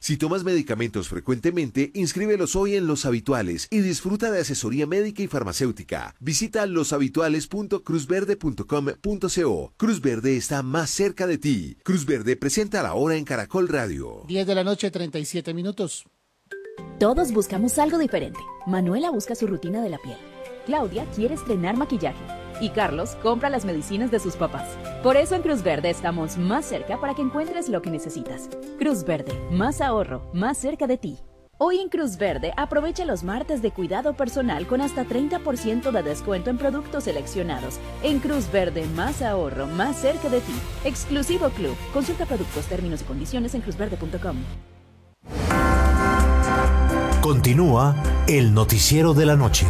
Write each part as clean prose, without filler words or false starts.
Si tomas medicamentos frecuentemente, inscríbelos hoy en Los Habituales y disfruta de asesoría médica y farmacéutica. Visita loshabituales.cruzverde.com.co. Cruz Verde está más cerca de ti. Cruz Verde presenta la hora en Caracol Radio. 10 de la noche, 37 minutos. Todos buscamos algo diferente. Manuela busca su rutina de la piel. Claudia quiere estrenar maquillaje. Y Carlos compra las medicinas de sus papás. Por eso en Cruz Verde estamos más cerca para que encuentres lo que necesitas. Cruz Verde, más ahorro, más cerca de ti. Hoy en Cruz Verde aprovecha los martes de cuidado personal con hasta 30% de descuento en productos seleccionados. En Cruz Verde, más ahorro, más cerca de ti. Exclusivo Club. Consulta productos, términos y condiciones en cruzverde.com. Continúa el noticiero de la noche.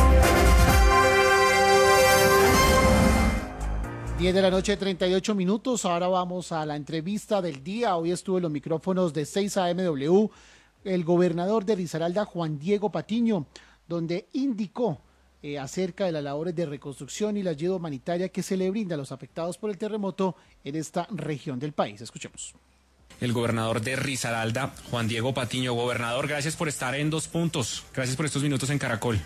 10 de la noche, 38 minutos. Ahora vamos a la entrevista del día. Hoy estuvo en los micrófonos de 6 AMW el gobernador de Risaralda, Juan Diego Patiño, donde indicó acerca de las labores de reconstrucción y la ayuda humanitaria que se le brinda a los afectados por el terremoto en esta región del país. Escuchemos. El gobernador de Risaralda, Juan Diego Patiño. Gobernador, gracias por estar en Dos Puntos. Gracias por estos minutos en Caracol.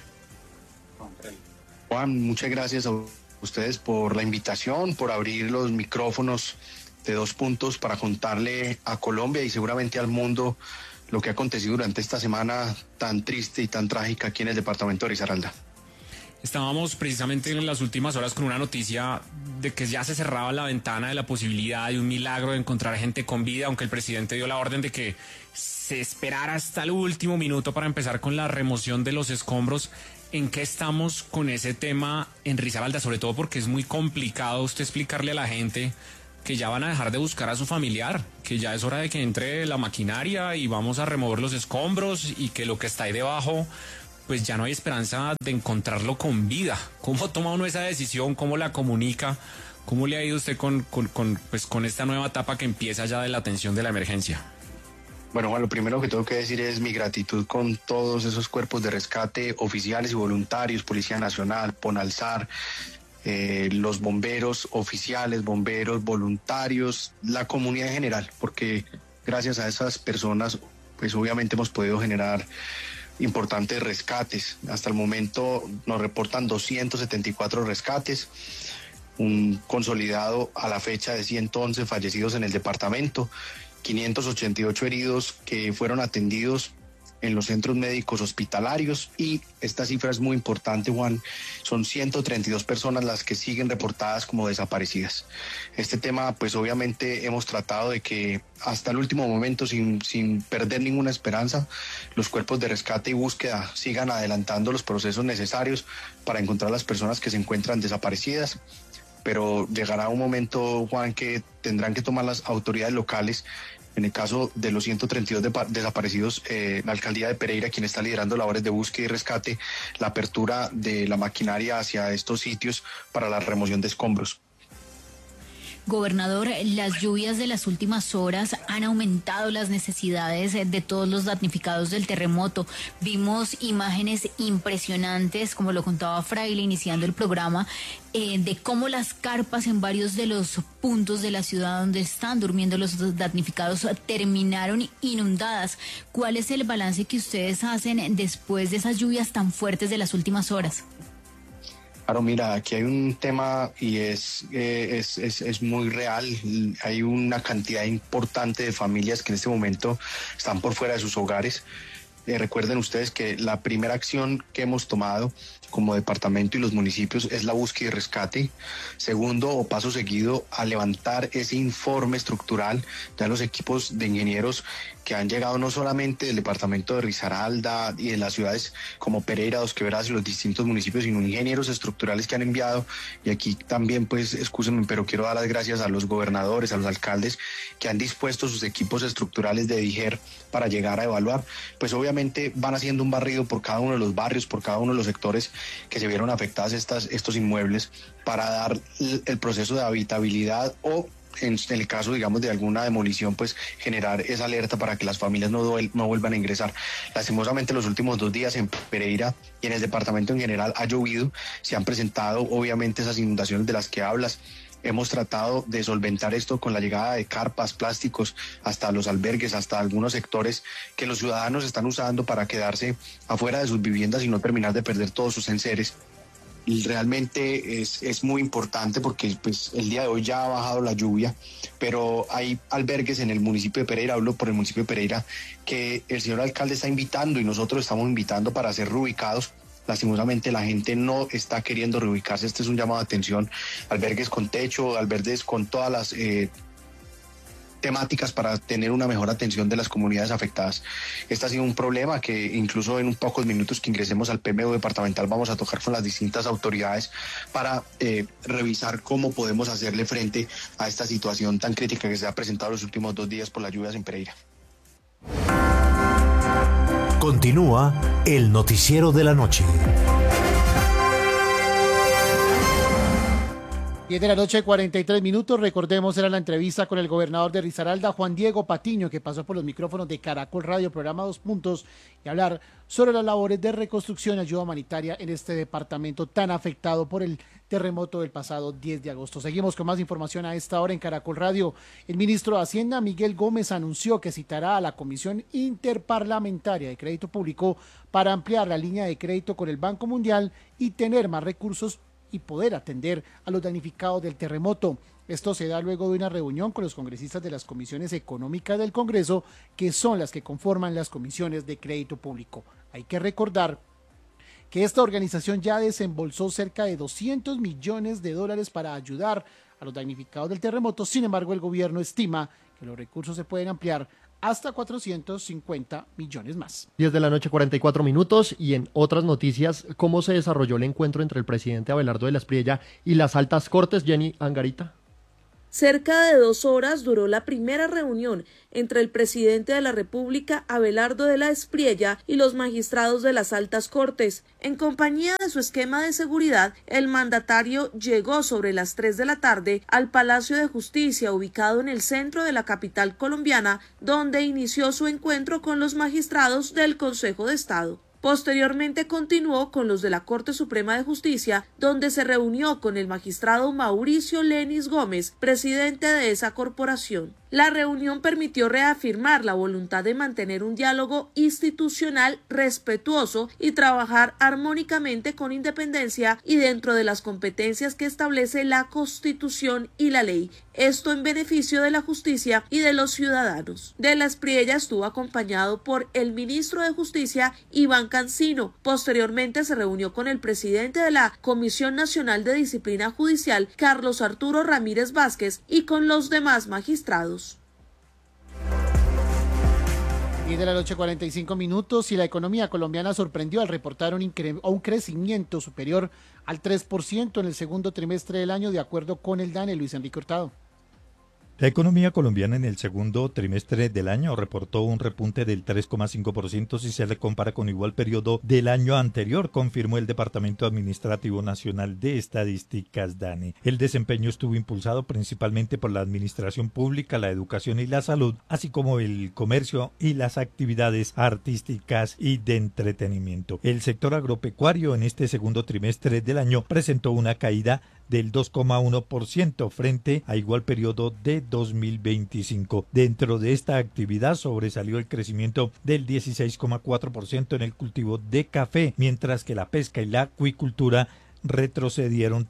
Juan, muchas gracias a ustedes por la invitación, por abrir los micrófonos de Dos Puntos para contarle a Colombia y seguramente al mundo lo que ha acontecido durante esta semana tan triste y tan trágica aquí en el departamento de Risaralda. Estábamos precisamente en las últimas horas con una noticia de que ya se cerraba la ventana de la posibilidad de un milagro de encontrar gente con vida, aunque el presidente dio la orden de que se esperara hasta el último minuto para empezar con la remoción de los escombros. ¿En qué estamos con ese tema en Risaralda? Sobre todo porque es muy complicado usted explicarle a la gente que ya van a dejar de buscar a su familiar, que ya es hora de que entre la maquinaria y vamos a remover los escombros y que lo que está ahí debajo, pues ya no hay esperanza de encontrarlo con vida. ¿Cómo toma uno esa decisión? ¿Cómo la comunica? ¿Cómo le ha ido usted con esta nueva etapa que empieza ya de la atención de la emergencia? Bueno, Juan, lo primero que tengo que decir es mi gratitud con todos esos cuerpos de rescate, oficiales y voluntarios, Policía Nacional, Ponalsar, los bomberos oficiales, bomberos voluntarios, la comunidad en general, porque gracias a esas personas, pues obviamente hemos podido generar importantes rescates. Hasta el momento nos reportan 274 rescates, un consolidado a la fecha de 111 fallecidos en el departamento, 588 heridos que fueron atendidos en los centros médicos hospitalarios y esta cifra es muy importante, Juan, son 132 personas las que siguen reportadas como desaparecidas. Este tema, pues obviamente hemos tratado de que hasta el último momento, sin perder ninguna esperanza, los cuerpos de rescate y búsqueda sigan adelantando los procesos necesarios para encontrar las personas que se encuentran desaparecidas. Pero llegará un momento, Juan, que tendrán que tomar las autoridades locales. En el caso de los 132 desaparecidos, la alcaldía de Pereira, quien está liderando labores de búsqueda y rescate, la apertura de la maquinaria hacia estos sitios para la remoción de escombros. Gobernador, las lluvias de las últimas horas han aumentado las necesidades de todos los damnificados del terremoto. Vimos imágenes impresionantes, como lo contaba Fraile iniciando el programa, de cómo las carpas en varios de los puntos de la ciudad donde están durmiendo los damnificados terminaron inundadas. ¿Cuál es el balance que ustedes hacen después de esas lluvias tan fuertes de las últimas horas? Claro, mira, aquí hay un tema y es muy real. Hay una cantidad importante de familias que en este momento están por fuera de sus hogares. Recuerden ustedes que la primera acción que hemos tomado como departamento y los municipios es la búsqueda y rescate. Segundo, o paso seguido, a levantar ese informe estructural de los equipos de ingenieros que han llegado no solamente del departamento de Risaralda y de las ciudades como Pereira, Dos Quebradas y los distintos municipios, sino ingenieros estructurales que han enviado. Y aquí también, pues, excúsenme, pero quiero dar las gracias a los gobernadores, a los alcaldes que han dispuesto sus equipos estructurales de DIGER para llegar a evaluar. Pues obviamente van haciendo un barrido por cada uno de los barrios, por cada uno de los sectores que se vieron afectadas estos inmuebles para dar el proceso de habitabilidad o en el caso, digamos, de alguna demolición, pues generar esa alerta para que las familias no vuelvan a ingresar. Lastimosamente, los últimos 2 días en Pereira y en el departamento en general ha llovido, se han presentado obviamente esas inundaciones de las que hablas. Hemos tratado de solventar esto con la llegada de carpas, plásticos, hasta los albergues, hasta algunos sectores que los ciudadanos están usando para quedarse afuera de sus viviendas y no terminar de perder todos sus enseres. Y realmente es muy importante porque pues, el día de hoy ya ha bajado la lluvia, pero hay albergues en el municipio de Pereira, hablo por el municipio de Pereira, que el señor alcalde está invitando y nosotros estamos invitando para ser reubicados. Lastimosamente la gente no está queriendo reubicarse. Este es un llamado de atención. Albergues con techo, albergues con todas las temáticas para tener una mejor atención de las comunidades afectadas. Este ha sido un problema que incluso en un pocos minutos que ingresemos al PMO departamental vamos a tocar con las distintas autoridades para revisar cómo podemos hacerle frente a esta situación tan crítica que se ha presentado los últimos 2 días por las lluvias en Pereira. Continúa el noticiero de la noche. 10 de la noche, 43 minutos. Recordemos, era la entrevista con el gobernador de Risaralda, Juan Diego Patiño, que pasó por los micrófonos de Caracol Radio, programa 2 Puntos, y hablar sobre las labores de reconstrucción y ayuda humanitaria en este departamento tan afectado por el terremoto del pasado 10 de agosto. Seguimos con más información a esta hora en Caracol Radio. El ministro de Hacienda, Miguel Gómez, anunció que citará a la Comisión Interparlamentaria de Crédito Público para ampliar la línea de crédito con el Banco Mundial y tener más recursos y poder atender a los damnificados del terremoto. Esto se da luego de una reunión con los congresistas de las comisiones económicas del Congreso, que son las que conforman las comisiones de crédito público. Hay que recordar que esta organización ya desembolsó cerca de $200 millones para ayudar a los damnificados del terremoto. Sin embargo, el gobierno estima que los recursos se pueden ampliar hasta 450 millones más. 10 de la noche, 44 minutos, y en otras noticias, ¿cómo se desarrolló el encuentro entre el presidente Abelardo de la Espriella y las altas cortes? Jenny Angarita. Cerca de 2 horas duró la primera reunión entre el presidente de la República, Abelardo de la Espriella, y los magistrados de las altas cortes. En compañía de su esquema de seguridad, el mandatario llegó sobre las 3 de la tarde al Palacio de Justicia, ubicado en el centro de la capital colombiana, donde inició su encuentro con los magistrados del Consejo de Estado. Posteriormente continuó con los de la Corte Suprema de Justicia, donde se reunió con el magistrado Mauricio Lenis Gómez, presidente de esa corporación. La reunión permitió reafirmar la voluntad de mantener un diálogo institucional respetuoso y trabajar armónicamente con independencia y dentro de las competencias que establece la Constitución y la ley. Esto en beneficio de la justicia y de los ciudadanos. De la Espriella estuvo acompañado por el ministro de Justicia, Iván Cancino. Posteriormente se reunió con el presidente de la Comisión Nacional de Disciplina Judicial, Carlos Arturo Ramírez Vázquez, y con los demás magistrados. 10 de la noche, 45 minutos, y la economía colombiana sorprendió al reportar un crecimiento superior al 3% en el segundo trimestre del año, de acuerdo con el DANE. Luis Enrique Hurtado. La economía colombiana en el segundo trimestre del año reportó un repunte del 3,5% si se le compara con igual periodo del año anterior, confirmó el Departamento Administrativo Nacional de Estadísticas DANE. El desempeño estuvo impulsado principalmente por la administración pública, la educación y la salud, así como el comercio y las actividades artísticas y de entretenimiento. El sector agropecuario en este segundo trimestre del año presentó una caída del 2,1% frente a igual periodo de 2025. Dentro de esta actividad sobresalió el crecimiento del 16,4% en el cultivo de café, mientras que la pesca y la acuicultura retrocedieron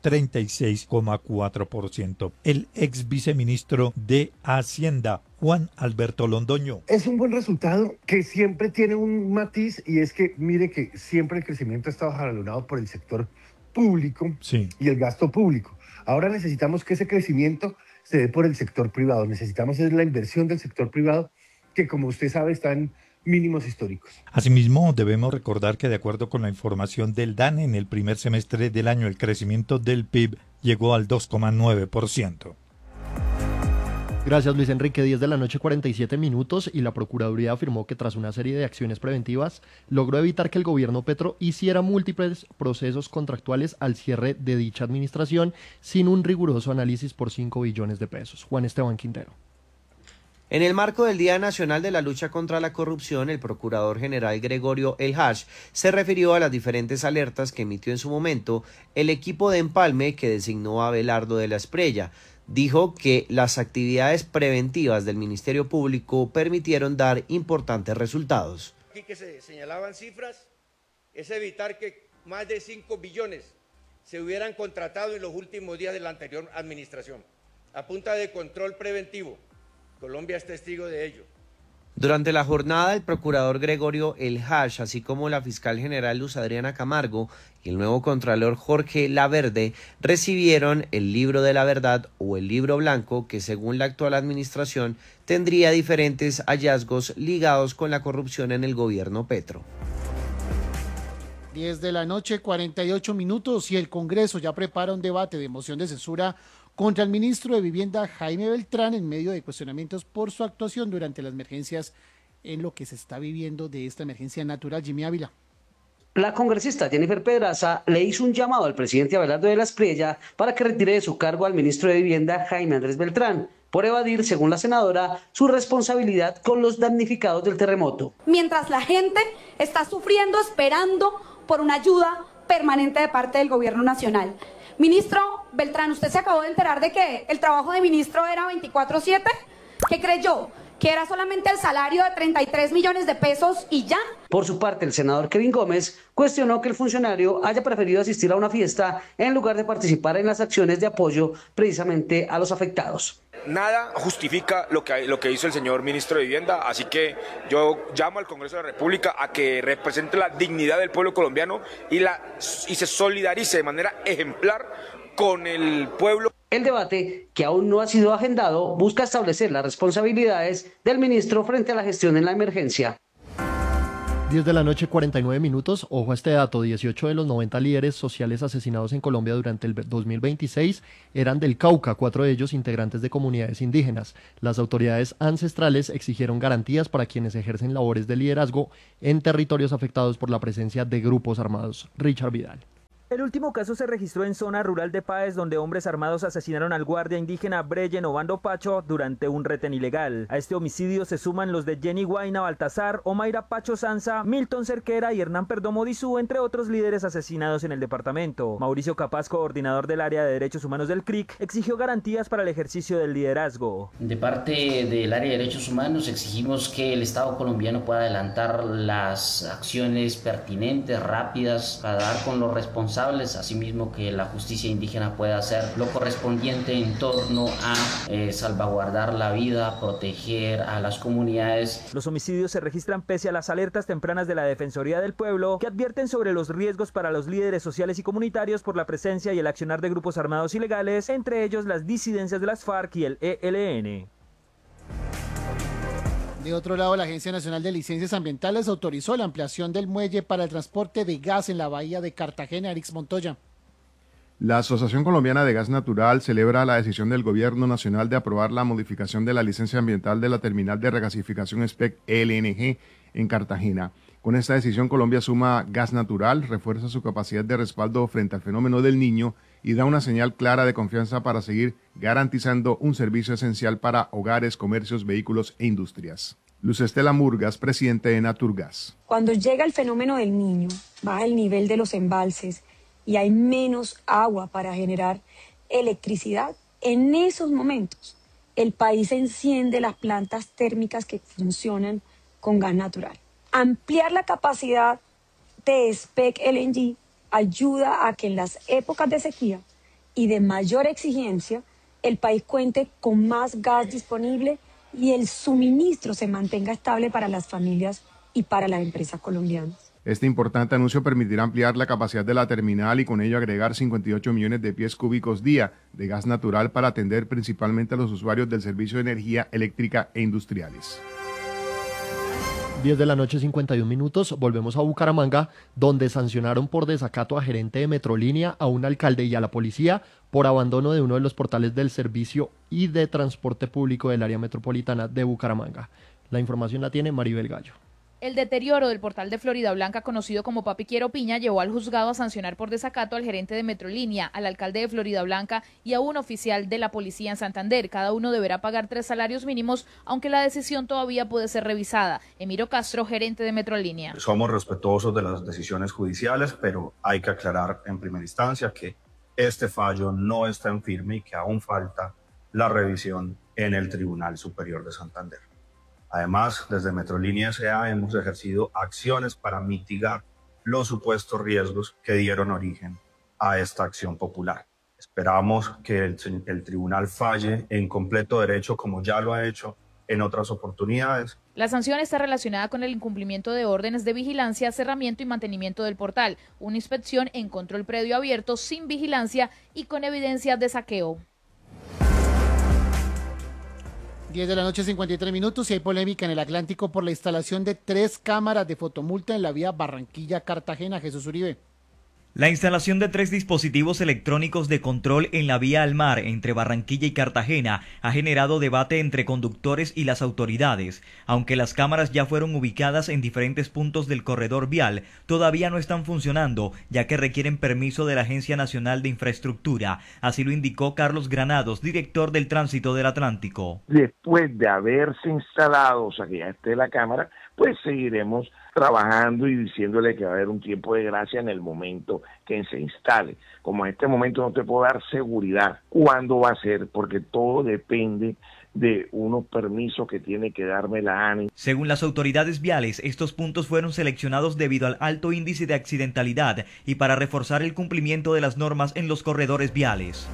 36,4%. El ex viceministro de Hacienda, Juan Alberto Londoño. Es un buen resultado que siempre tiene un matiz, y es que mire que siempre el crecimiento ha estado jalonado por el sector público y el gasto público. Ahora necesitamos que ese crecimiento se dé por el sector privado. Necesitamos es la inversión del sector privado, que como usted sabe está en mínimos históricos. Asimismo, debemos recordar que de acuerdo con la información del DANE, en el primer semestre del año el crecimiento del PIB llegó al 2,9%. Gracias, Luis Enrique. 10 de la noche, 47 minutos, y la Procuraduría afirmó que tras una serie de acciones preventivas logró evitar que el gobierno Petro hiciera múltiples procesos contractuales al cierre de dicha administración sin un riguroso análisis por 5 billones de pesos. Juan Esteban Quintero. En el marco del Día Nacional de la Lucha contra la Corrupción, el Procurador General Gregorio El Haj se refirió a las diferentes alertas que emitió en su momento el equipo de empalme que designó a Abelardo de la Espriella. Dijo que las actividades preventivas del Ministerio Público permitieron dar importantes resultados. Aquí que se señalaban cifras, es evitar que más de 5 billones se hubieran contratado en los últimos días de la anterior administración, a punta de control preventivo. Colombia es testigo de ello. Durante la jornada, el procurador Gregorio El Haj, así como la fiscal general Luz Adriana Camargo y el nuevo contralor Jorge Laverde, recibieron el libro de la verdad o el libro blanco que, según la actual administración, tendría diferentes hallazgos ligados con la corrupción en el gobierno Petro. 10 de la noche, 48 minutos, y el Congreso ya prepara un debate de moción de censura contra el ministro de Vivienda Jaime Beltrán en medio de cuestionamientos por su actuación durante las emergencias en lo que se está viviendo de esta emergencia natural. Jimmy Ávila. La congresista Jennifer Pedraza le hizo un llamado al presidente Abelardo de la Espriella para que retire de su cargo al ministro de Vivienda Jaime Andrés Beltrán por evadir, según la senadora, su responsabilidad con los damnificados del terremoto. Mientras la gente está sufriendo, esperando por una ayuda permanente de parte del gobierno nacional. Ministro Beltrán, usted se acabó de enterar de que el trabajo de ministro era 24/7. ¿Qué creyó? ¿Que era solamente el salario de 33 millones de pesos y ya? Por su parte, el senador Kevin Gómez cuestionó que el funcionario haya preferido asistir a una fiesta en lugar de participar en las acciones de apoyo precisamente a los afectados. Nada justifica lo que hizo el señor ministro de Vivienda, así que yo llamo al Congreso de la República a que represente la dignidad del pueblo colombiano y se solidarice de manera ejemplar con el pueblo. El debate, que aún no ha sido agendado, busca establecer las responsabilidades del ministro frente a la gestión en la emergencia. 10 de la noche, 49 minutos. Ojo a este dato, 18 de los 90 líderes sociales asesinados en Colombia durante el 2026 eran del Cauca, 4 de ellos integrantes de comunidades indígenas. Las autoridades ancestrales exigieron garantías para quienes ejercen labores de liderazgo en territorios afectados por la presencia de grupos armados. Richard Vidal. El último caso se registró en zona rural de Páez, donde hombres armados asesinaron al guardia indígena Breyen Obando Pacho durante un retén ilegal. A este homicidio se suman los de Jenny Guaina Baltazar, Omaira Pacho Sanza, Milton Cerquera y Hernán Perdomo Dizú, entre otros líderes asesinados en el departamento. Mauricio Capaz, coordinador del área de derechos humanos del CRIC, exigió garantías para el ejercicio del liderazgo. De parte del área de derechos humanos exigimos que el Estado colombiano pueda adelantar las acciones pertinentes, rápidas, para dar con los responsables. Asimismo, que la justicia indígena pueda hacer lo correspondiente en torno a salvaguardar la vida, proteger a las comunidades. Los homicidios se registran pese a las alertas tempranas de la Defensoría del Pueblo, que advierten sobre los riesgos para los líderes sociales y comunitarios por la presencia y el accionar de grupos armados ilegales, entre ellos las disidencias de las FARC y el ELN. De otro lado, la Agencia Nacional de Licencias Ambientales autorizó la ampliación del muelle para el transporte de gas en la bahía de Cartagena. Erix Montoya. La Asociación Colombiana de Gas Natural celebra la decisión del Gobierno Nacional de aprobar la modificación de la licencia ambiental de la terminal de regasificación SPEC LNG en Cartagena. Con esta decisión, Colombia suma gas natural, refuerza su capacidad de respaldo frente al fenómeno del Niño y da una señal clara de confianza para seguir garantizando un servicio esencial para hogares, comercios, vehículos e industrias. Luz Estela Murgas, presidente de Naturgas. Cuando llega el fenómeno del Niño, baja el nivel de los embalses y hay menos agua para generar electricidad, en esos momentos el país enciende las plantas térmicas que funcionan con gas natural. Ampliar la capacidad de SPEC LNG ayuda a que en las épocas de sequía y de mayor exigencia el país cuente con más gas disponible y el suministro se mantenga estable para las familias y para las empresas colombianas. Este importante anuncio permitirá ampliar la capacidad de la terminal y con ello agregar 58 millones de pies cúbicos día de gas natural para atender principalmente a los usuarios del servicio de energía eléctrica e industriales. 10 de la noche, 51 minutos. Volvemos a Bucaramanga, donde sancionaron por desacato a gerente de Metrolínea, a un alcalde y a la policía por abandono de uno de los portales del servicio y de transporte público del área metropolitana de Bucaramanga. La información la tiene Maribel Gallo. El deterioro del portal de Florida Blanca, conocido como Papi Quiero Piña, llevó al juzgado a sancionar por desacato al gerente de Metrolínea, al alcalde de Florida Blanca y a un oficial de la policía en Santander. Cada uno deberá pagar 3 salarios mínimos, aunque la decisión todavía puede ser revisada. Emiro Castro, gerente de Metrolínea. Somos respetuosos de las decisiones judiciales, pero hay que aclarar en primera instancia que este fallo no está en firme y que aún falta la revisión en el Tribunal Superior de Santander. Además, desde Metrolínea S.A. hemos ejercido acciones para mitigar los supuestos riesgos que dieron origen a esta acción popular. Esperamos que el tribunal falle en completo derecho, como ya lo ha hecho en otras oportunidades. La sanción está relacionada con el incumplimiento de órdenes de vigilancia, cerramiento y mantenimiento del portal, una inspección encontró el predio abierto sin vigilancia y con evidencias de saqueo. 10 de la noche, 53 minutos, y hay polémica en el Atlántico por la instalación de 3 cámaras de fotomulta en la vía Barranquilla-Cartagena. Jesús Uribe. La instalación de 3 dispositivos electrónicos de control en la vía al mar entre Barranquilla y Cartagena ha generado debate entre conductores y las autoridades. Aunque las cámaras ya fueron ubicadas en diferentes puntos del corredor vial, todavía no están funcionando, ya que requieren permiso de la Agencia Nacional de Infraestructura. Así lo indicó Carlos Granados, director del Tránsito del Atlántico. Después de haberse instalado, o sea que ya esté la cámara, pues seguiremos trabajando y diciéndole que va a haber un tiempo de gracia en el momento que se instale. Como en este momento no te puedo dar seguridad cuándo va a ser, porque todo depende de unos permisos que tiene que darme la ANI. Según las autoridades viales, estos puntos fueron seleccionados debido al alto índice de accidentalidad y para reforzar el cumplimiento de las normas en los corredores viales.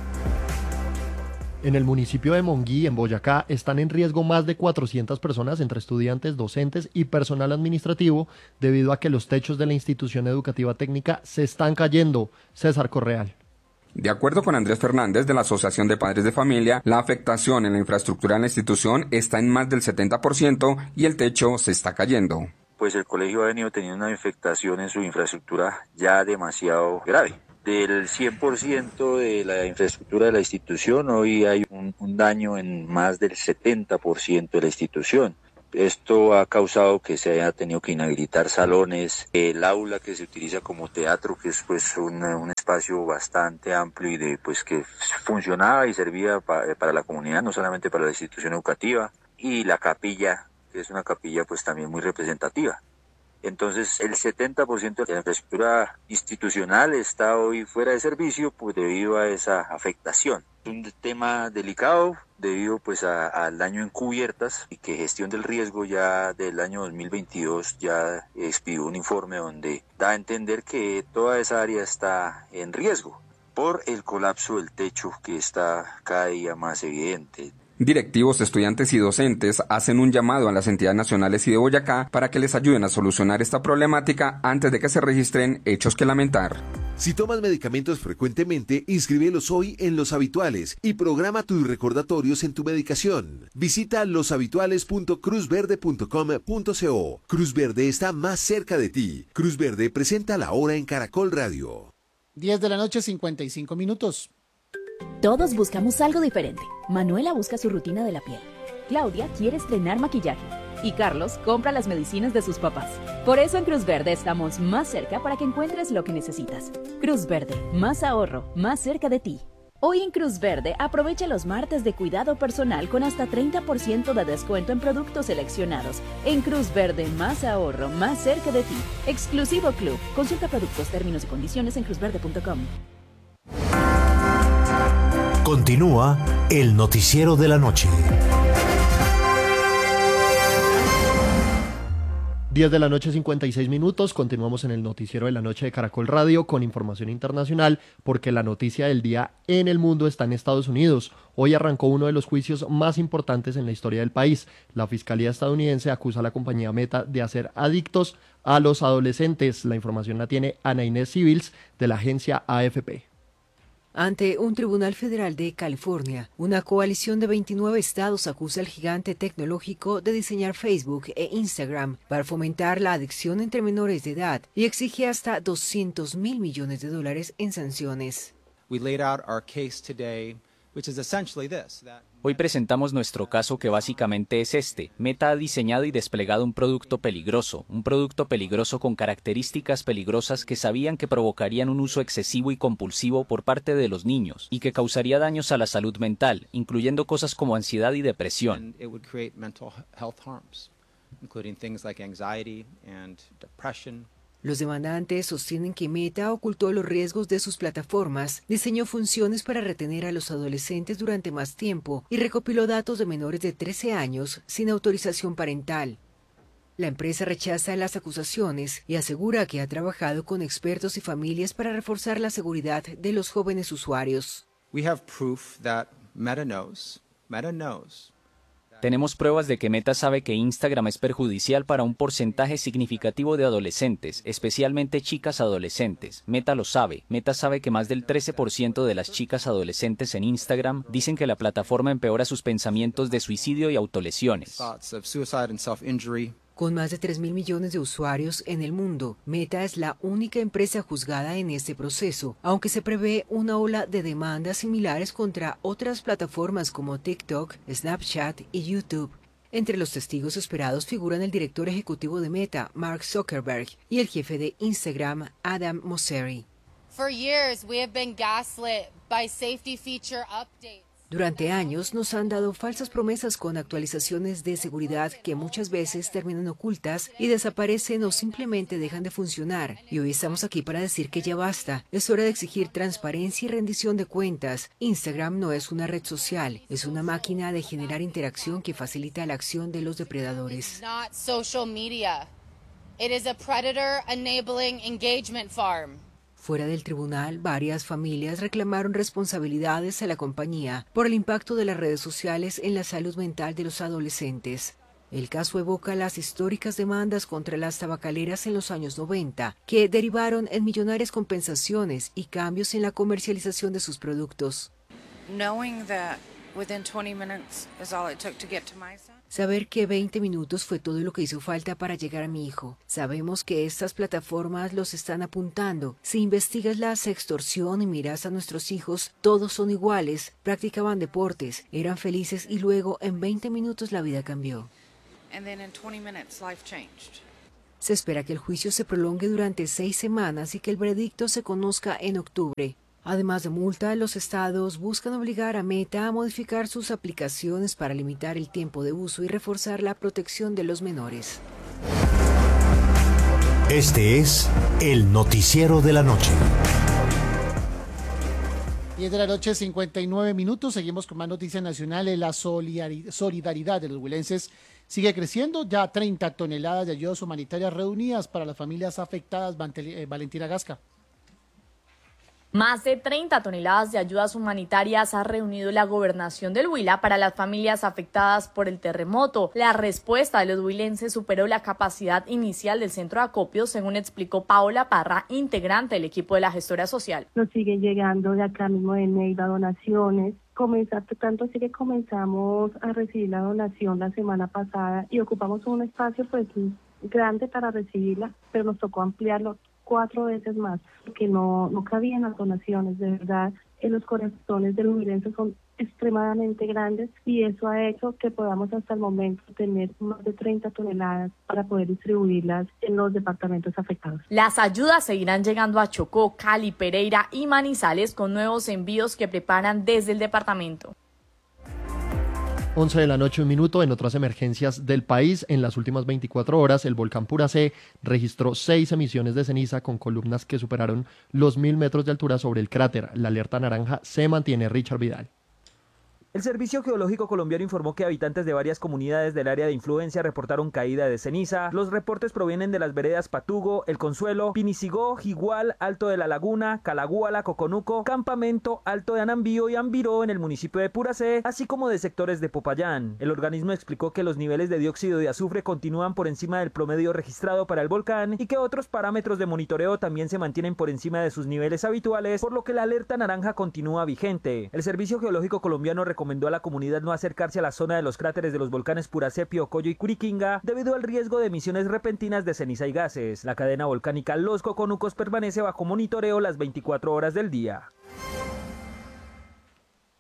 En el municipio de Monguí, en Boyacá, están en riesgo más de 400 personas entre estudiantes, docentes y personal administrativo debido a que los techos de la institución educativa técnica se están cayendo. César Correal. De acuerdo con Andrés Fernández de la Asociación de Padres de Familia, la afectación en la infraestructura de la institución está en más del 70% y el techo se está cayendo. Pues el colegio ha venido teniendo una afectación en su infraestructura ya demasiado grave. Del 100% de la infraestructura de la institución, hoy hay un daño en más del 70% de la institución. Esto ha causado que se haya tenido que inhabilitar salones, el aula que se utiliza como teatro, que es pues un espacio bastante amplio y que funcionaba y servía para la comunidad, no solamente para la institución educativa, y la capilla, que es una capilla pues también muy representativa. Entonces el 70% de la infraestructura institucional está hoy fuera de servicio pues debido a esa afectación. Es un tema delicado debido pues al daño en cubiertas y que Gestión del Riesgo ya del año 2022 ya expidió un informe donde da a entender que toda esa área está en riesgo por el colapso del techo que está cada día más evidente. Directivos, estudiantes y docentes hacen un llamado a las entidades nacionales y de Boyacá para que les ayuden a solucionar esta problemática antes de que se registren hechos que lamentar. Si tomas medicamentos frecuentemente, inscríbelos hoy en Los Habituales y programa tus recordatorios en tu medicación. Visita loshabituales.cruzverde.com.co. Cruz Verde está más cerca de ti. Cruz Verde presenta La Hora en Caracol Radio. 10 de la noche, 55 minutos. Todos buscamos algo diferente. Manuela busca su rutina de la piel. Claudia quiere estrenar maquillaje. Y Carlos compra las medicinas de sus papás. Por eso en Cruz Verde estamos más cerca para que encuentres lo que necesitas. Cruz Verde, más ahorro, más cerca de ti. Hoy en Cruz Verde aprovecha los martes de cuidado personal con hasta 30% de descuento en productos seleccionados. En Cruz Verde, más ahorro, más cerca de ti. Exclusivo Club. Consulta productos, términos y condiciones en cruzverde.com. Continúa el noticiero de la noche. 10 de la noche, 56 minutos. Continuamos en el noticiero de la noche de Caracol Radio con información internacional, porque la noticia del día en el mundo está en Estados Unidos. Hoy arrancó uno de los juicios más importantes en la historia del país. La Fiscalía estadounidense acusa a la compañía Meta de hacer adictos a los adolescentes. La información la tiene Ana Inés Civils de la agencia AFP. Ante un tribunal federal de California, una coalición de 29 estados acusa al gigante tecnológico de diseñar Facebook e Instagram para fomentar la adicción entre menores de edad y exige hasta $200 mil millones en sanciones. Hoy presentamos nuestro caso, que básicamente es este. Meta ha diseñado y desplegado un producto peligroso con características peligrosas que sabían que provocarían un uso excesivo y compulsivo por parte de los niños y que causaría daños a la salud mental, incluyendo cosas como ansiedad y depresión. Los demandantes sostienen que Meta ocultó los riesgos de sus plataformas, diseñó funciones para retener a los adolescentes durante más tiempo y recopiló datos de menores de 13 años sin autorización parental. La empresa rechaza las acusaciones y asegura que ha trabajado con expertos y familias para reforzar la seguridad de los jóvenes usuarios. Tenemos pruebas de que Meta sabe que Instagram es perjudicial para un porcentaje significativo de adolescentes, especialmente chicas adolescentes. Meta lo sabe. Meta sabe que más del 13% de las chicas adolescentes en Instagram dicen que la plataforma empeora sus pensamientos de suicidio y autolesiones. Con más de 3.000 millones de usuarios en el mundo, Meta es la única empresa juzgada en este proceso, aunque se prevé una ola de demandas similares contra otras plataformas como TikTok, Snapchat y YouTube. Entre los testigos esperados figuran el director ejecutivo de Meta, Mark Zuckerberg, y el jefe de Instagram, Adam Mosseri. Durante años nos han dado falsas promesas con actualizaciones de seguridad que muchas veces terminan ocultas y desaparecen o simplemente dejan de funcionar. Y hoy estamos aquí para decir que ya basta. Es hora de exigir transparencia y rendición de cuentas. Instagram no es una red social, es una máquina de generar interacción que facilita la acción de los depredadores. Fuera del tribunal, varias familias reclamaron responsabilidades a la compañía por el impacto de las redes sociales en la salud mental de los adolescentes. El caso evoca las históricas demandas contra las tabacaleras en los años 90, que derivaron en millonarias compensaciones y cambios en la comercialización de sus productos. Saber que 20 minutos fue todo lo que hizo falta para llegar a mi hijo. Sabemos que estas plataformas los están apuntando. Si investigas la sextorsión y miras a nuestros hijos, todos son iguales, practicaban deportes, eran felices y luego en 20 minutos la vida cambió. Se espera que el juicio se prolongue durante 6 semanas y que el veredicto se conozca en octubre. Además de multa, los estados buscan obligar a Meta a modificar sus aplicaciones para limitar el tiempo de uso y reforzar la protección de los menores. Este es el noticiero de la noche. 10 de la noche, 59 minutos. Seguimos con más noticias nacionales. La solidaridad de los huilenses sigue creciendo. Ya 30 toneladas de ayudas humanitarias reunidas para las familias afectadas. Valentina Gasca. Más de 30 toneladas de ayudas humanitarias ha reunido la gobernación del Huila para las familias afectadas por el terremoto. La respuesta de los huilenses superó la capacidad inicial del centro de acopio, según explicó Paola Parra, integrante del equipo de la gestora social. Nos siguen llegando de acá mismo de Neiva donaciones. Tanto así que comenzamos a recibir la donación la semana pasada y ocupamos un espacio pues grande para recibirla, pero nos tocó ampliarlo 4 veces más, porque no cabían las donaciones. De verdad, los corazones de los huilenses son extremadamente grandes y eso ha hecho que podamos hasta el momento tener más de 30 toneladas para poder distribuirlas en los departamentos afectados. Las ayudas seguirán llegando a Chocó, Cali, Pereira y Manizales con nuevos envíos que preparan desde el departamento. 11 de la noche, 1 minuto. En otras emergencias del país, en las últimas 24 horas, el volcán Puracé registró 6 emisiones de ceniza con columnas que superaron los 1000 metros de altura sobre el cráter. La alerta naranja se mantiene. Richard Vidal. El Servicio Geológico Colombiano informó que habitantes de varias comunidades del área de influencia reportaron caída de ceniza. Los reportes provienen de las veredas Patugo, El Consuelo, Pinisigó, Jigual, Alto de la Laguna, Calaguala, Coconuco, Campamento, Alto de Anambío y Ambiró en el municipio de Puracé, así como de sectores de Popayán. El organismo explicó que los niveles de dióxido de azufre continúan por encima del promedio registrado para el volcán y que otros parámetros de monitoreo también se mantienen por encima de sus niveles habituales, por lo que la alerta naranja continúa vigente. El Servicio Geológico Colombiano recomendó a la comunidad no acercarse a la zona de los cráteres de los volcanes Puracé, Piocoyo y Curiquinga debido al riesgo de emisiones repentinas de ceniza y gases. La cadena volcánica Los Coconucos permanece bajo monitoreo las 24 horas del día.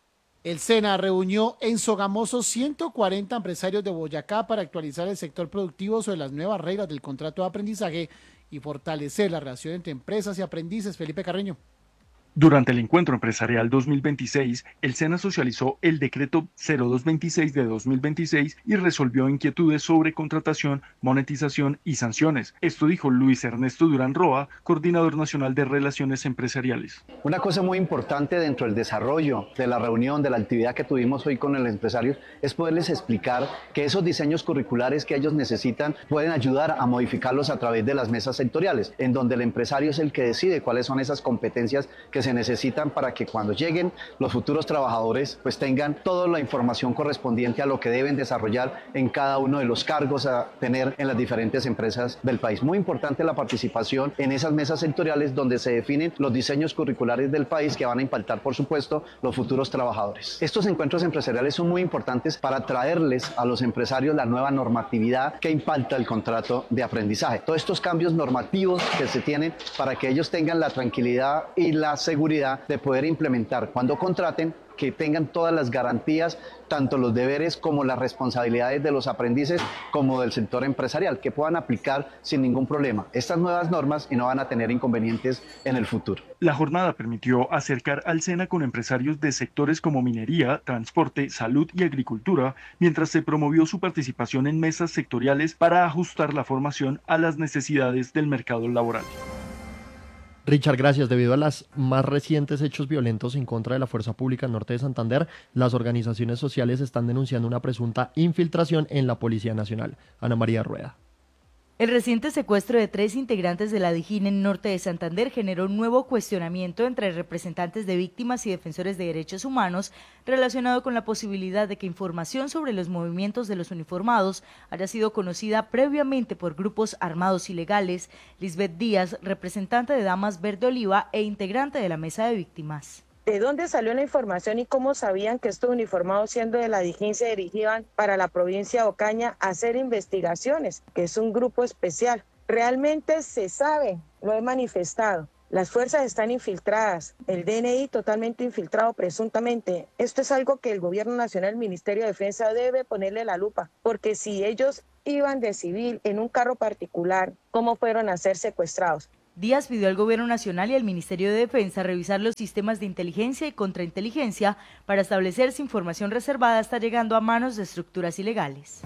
El SENA reunió en Sogamoso 140 empresarios de Boyacá para actualizar el sector productivo sobre las nuevas reglas del contrato de aprendizaje y fortalecer la relación entre empresas y aprendices. Felipe Carreño. Durante el encuentro empresarial 2026, el SENA socializó el decreto 0226 de 2026 y resolvió inquietudes sobre contratación, monetización y sanciones. Esto dijo Luis Ernesto Durán Roa, coordinador nacional de Relaciones Empresariales. Una cosa muy importante dentro del desarrollo de la reunión, de la actividad que tuvimos hoy con los empresarios, es poderles explicar que esos diseños curriculares que ellos necesitan pueden ayudar a modificarlos a través de las mesas sectoriales, en donde el empresario es el que decide cuáles son esas competencias que se necesitan para que cuando lleguen los futuros trabajadores pues tengan toda la información correspondiente a lo que deben desarrollar en cada uno de los cargos a tener en las diferentes empresas del país. Muy importante la participación en esas mesas sectoriales donde se definen los diseños curriculares del país que van a impactar, por supuesto, los futuros trabajadores. Estos encuentros empresariales son muy importantes para traerles a los empresarios la nueva normatividad que impacta el contrato de aprendizaje. Todos estos cambios normativos que se tienen para que ellos tengan la tranquilidad y la seguridad de poder implementar cuando contraten, que tengan todas las garantías, tanto los deberes como las responsabilidades de los aprendices como del sector empresarial, que puedan aplicar sin ningún problema estas nuevas normas y no van a tener inconvenientes en el futuro. La jornada permitió acercar al SENA con empresarios de sectores como minería, transporte, salud y agricultura, mientras se promovió su participación en mesas sectoriales para ajustar la formación a las necesidades del mercado laboral. Richard, gracias. Debido a los más recientes hechos violentos en contra de la Fuerza Pública Norte de Santander, las organizaciones sociales están denunciando una presunta infiltración en la Policía Nacional. Ana María Rueda. El reciente secuestro de 3 integrantes de la DIJÍN en Norte de Santander generó un nuevo cuestionamiento entre representantes de víctimas y defensores de derechos humanos relacionado con la posibilidad de que información sobre los movimientos de los uniformados haya sido conocida previamente por grupos armados ilegales. Lisbeth Díaz, representante de Damas Verde Oliva e integrante de la Mesa de Víctimas. ¿De dónde salió la información y cómo sabían que estos uniformados, siendo de la DIJÍN, se dirigían para la provincia de Ocaña a hacer investigaciones, que es un grupo especial? Realmente se sabe, lo he manifestado. Las fuerzas están infiltradas, el DNI totalmente infiltrado presuntamente. Esto es algo que el Gobierno Nacional, el Ministerio de Defensa debe ponerle la lupa, porque si ellos iban de civil en un carro particular, ¿cómo fueron a ser secuestrados? Díaz pidió al Gobierno Nacional y al Ministerio de Defensa revisar los sistemas de inteligencia y contrainteligencia para establecer si información reservada está llegando a manos de estructuras ilegales.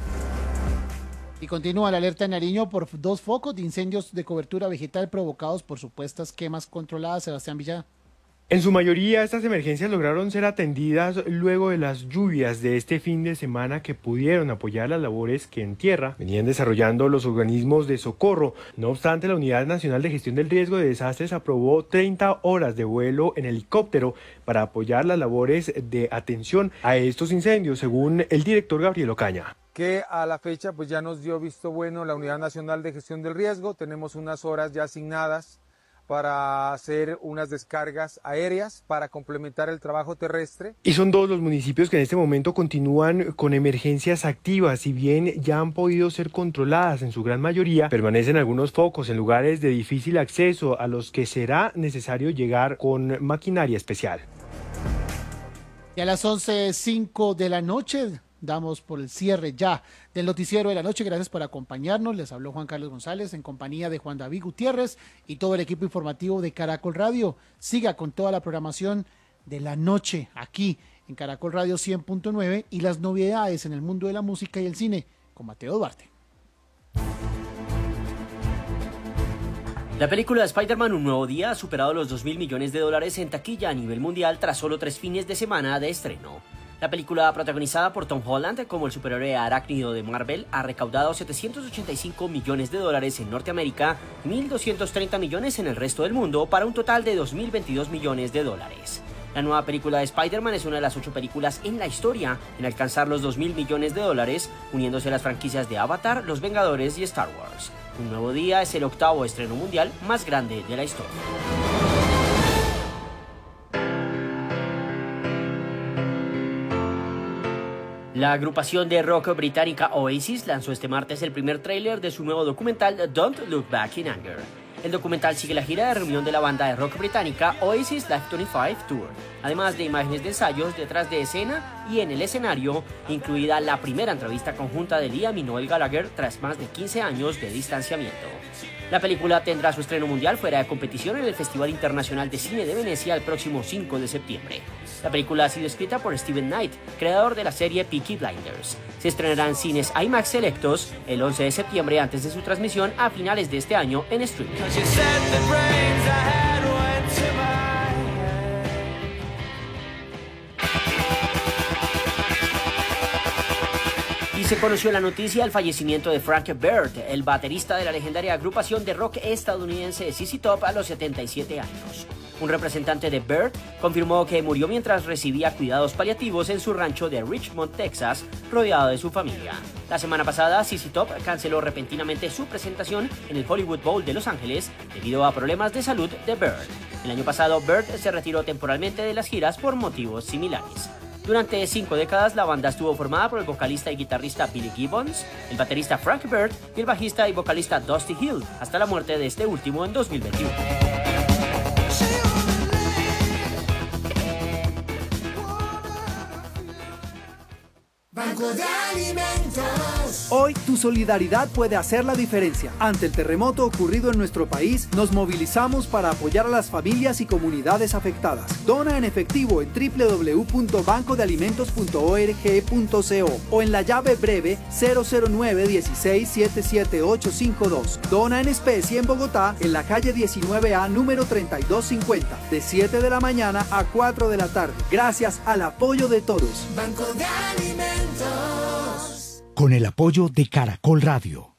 Y continúa la alerta en Nariño por 2 focos de incendios de cobertura vegetal provocados por supuestas quemas controladas. Sebastián Villada. En su mayoría, estas emergencias lograron ser atendidas luego de las lluvias de este fin de semana que pudieron apoyar las labores que en tierra venían desarrollando los organismos de socorro. No obstante, la Unidad Nacional de Gestión del Riesgo de Desastres aprobó 30 horas de vuelo en helicóptero para apoyar las labores de atención a estos incendios, según el director Gabriel Ocaña. Que a la fecha pues ya nos dio visto bueno la Unidad Nacional de Gestión del Riesgo. Tenemos unas horas ya asignadas para hacer unas descargas aéreas para complementar el trabajo terrestre. Y son 2 los municipios que en este momento continúan con emergencias activas. Si bien ya han podido ser controladas en su gran mayoría, permanecen algunos focos en lugares de difícil acceso a los que será necesario llegar con maquinaria especial. Y a las 11:05 de la noche damos por el cierre ya del noticiero de la noche. Gracias por acompañarnos. Les habló Juan Carlos González en compañía de Juan David Gutiérrez y todo el equipo informativo de Caracol Radio. Siga con toda la programación de la noche aquí en Caracol Radio 100.9 y las novedades en el mundo de la música y el cine con Mateo Duarte. La película de Spider-Man Un Nuevo Día ha superado los $2.000 millones en taquilla a nivel mundial tras solo 3 fines de semana de estreno. La película, protagonizada por Tom Holland como el superhéroe arácnido de Marvel, ha recaudado $785 millones en Norteamérica y $1.230 millones en el resto del mundo, para un total de $2.022 millones. La nueva película de Spider-Man es una de las 8 películas en la historia en alcanzar los $2.000 millones, uniéndose a las franquicias de Avatar, Los Vengadores y Star Wars. Un Nuevo Día es el 8º estreno mundial más grande de la historia. La agrupación de rock británica Oasis lanzó este martes el primer tráiler de su nuevo documental Don't Look Back in Anger. El documental sigue la gira de reunión de la banda de rock británica Oasis Live 25 Tour, además de imágenes de ensayos detrás de escena y en el escenario, incluida la primera entrevista conjunta de Liam y Noel Gallagher tras más de 15 años de distanciamiento. La película tendrá su estreno mundial fuera de competición en el Festival Internacional de Cine de Venecia el próximo 5 de septiembre. La película ha sido escrita por Steven Knight, creador de la serie Peaky Blinders. Se estrenará en cines IMAX selectos el 11 de septiembre antes de su transmisión a finales de este año en streaming. Y se conoció la noticia del fallecimiento de Frank Byrd, el baterista de la legendaria agrupación de rock estadounidense ZZ Top a los 77 años. Un representante de Byrd confirmó que murió mientras recibía cuidados paliativos en su rancho de Richmond, Texas, rodeado de su familia. La semana pasada, ZZ Top canceló repentinamente su presentación en el Hollywood Bowl de Los Ángeles debido a problemas de salud de Byrd. El año pasado, Byrd se retiró temporalmente de las giras por motivos similares. Durante 5 décadas, la banda estuvo formada por el vocalista y guitarrista Billy Gibbons, el baterista Frank Byrd y el bajista y vocalista Dusty Hill, hasta la muerte de este último en 2021. Banco de Alimentos. Hoy tu solidaridad puede hacer la diferencia. Ante el terremoto ocurrido en nuestro país, nos movilizamos para apoyar a las familias y comunidades afectadas. Dona en efectivo en www.bancodealimentos.org.co o en la llave breve 009-16-77852. Dona en especie en Bogotá, en la calle 19A número 3250, de 7 de la mañana a 4 de la tarde. Gracias al apoyo de todos. Banco de Alimentos. Con el apoyo de Caracol Radio.